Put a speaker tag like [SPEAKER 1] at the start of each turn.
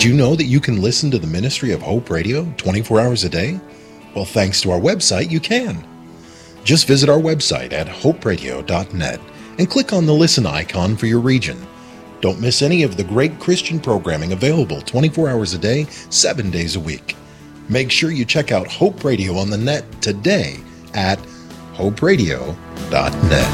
[SPEAKER 1] you know that you can listen to the Ministry of Hope Radio 24 hours a day? Well, thanks to our website, you can. Just visit our website at hoperadio.net and click on the listen icon for your region. Don't miss any of the great Christian programming available 24 hours a day, 7 days a week. Make sure you check out Hope Radio on the net today at hoperadio.net.